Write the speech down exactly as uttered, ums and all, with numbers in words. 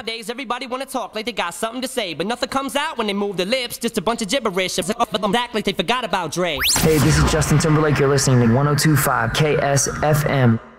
Nowadays, everybody wanna talk like they got something to say, but nothing comes out when they move their lips, just a bunch of gibberish. Act like they forgot about Dre. Hey, this is Justin Timberlake. You're listening to one oh two point five K S F M.